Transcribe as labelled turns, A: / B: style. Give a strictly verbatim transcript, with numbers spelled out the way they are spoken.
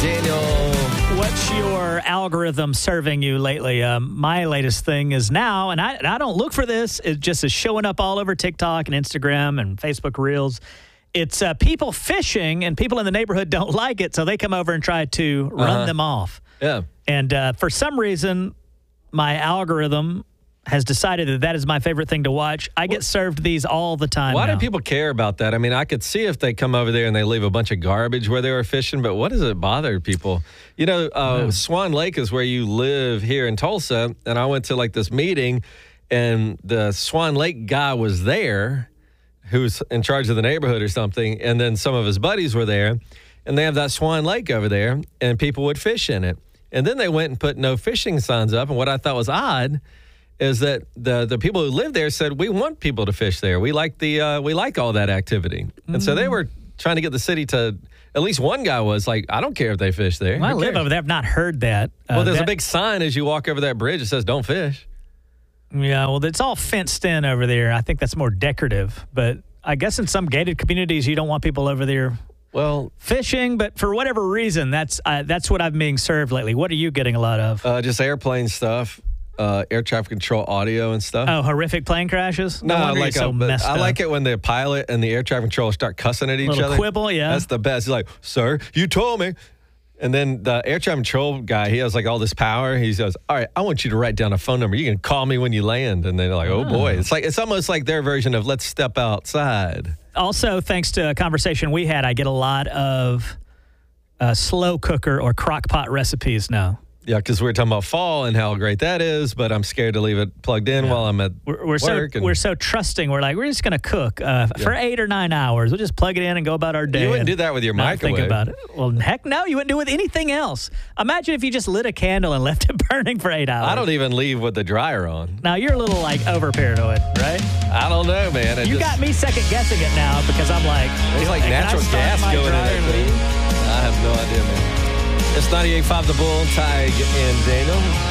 A: Daniel.
B: What's your algorithm serving you lately? Um, my latest thing is now, and I, and I don't look for this, it just is showing up all over TikTok and Instagram and Facebook Reels. It's uh, people fishing, and people in the neighborhood don't like it, so they come over and try to run
A: Uh-huh.
B: them off.
A: Yeah.
B: And uh, for some reason, my algorithm has decided that that is my favorite thing to watch. I get served these all the time
A: Why
B: now.
A: do people care about that? I mean, I could see if they come over there and they leave a bunch of garbage where they were fishing, but what does it bother people? You know, uh,
B: Mm.
A: Swan Lake is where you live here in Tulsa, and I went to like this meeting, and the Swan Lake guy was there who's in charge of the neighborhood or something, and then some of his buddies were there, and they have that Swan Lake over there, and people would fish in it. And then they went and put no fishing signs up, and what I thought was odd is that the the people who live there said, we want people to fish there. We like the uh, we like all that activity. And
B: Mm.
A: so they were trying to get the city to, at least one guy was like, I don't care if they fish there.
B: Well, I
A: Who
B: live
A: cares?
B: over there. I've not heard that. Uh,
A: Well, there's
B: that-
A: a big sign as you walk over that bridge that says, don't fish.
B: Yeah, well, it's all fenced in over there. I think that's more decorative. But I guess in some gated communities, you don't want people over there
A: Well,
B: fishing. But for whatever reason, that's uh, that's what I'm being served lately. What are you getting a lot of?
A: uh, just airplane stuff, uh, air traffic control audio and stuff.
B: Oh, horrific plane crashes?
A: No,
B: wonder
A: like
B: you're so
A: a, but
B: messed
A: I like
B: up.
A: it when the pilot and the air traffic controller start cussing at each
B: Little
A: other.
B: quibble, yeah.
A: That's the best. He's like, sir, you told me. And then the air traffic control guy, he has like all this power. He says, all right, I want you to write down a phone number. You can call me when you land. And they're like, oh, boy. It's like it's almost like their version of let's step outside.
B: Also, thanks to a conversation we had, I get a lot of uh, slow cooker or crock pot recipes now.
A: Yeah, because we were talking about fall and how great that is, but I'm scared to leave it plugged in while I'm at
B: We're, we're so
A: work. and
B: we're so trusting. We're like, we're just going to cook uh, for eight or nine hours. We'll just plug it in and go about our day.
A: You wouldn't
B: and
A: do that with your
B: not
A: microwave.
B: Think about it. Well, heck no, you wouldn't do it with anything else. Imagine if you just lit a candle and left it burning for eight hours.
A: I don't even leave with the dryer on.
B: Now you're a little like over paranoid, right?
A: I don't know, man. It
B: You
A: just,
B: got me second guessing it now because I'm like,
A: It's like
B: can I
A: natural
B: start
A: gas
B: my
A: going in
B: dryer
A: that
B: and
A: thing.
B: leave?
A: I have no idea, man. It's ninety-eight point five The Bull, Tig and Daniel.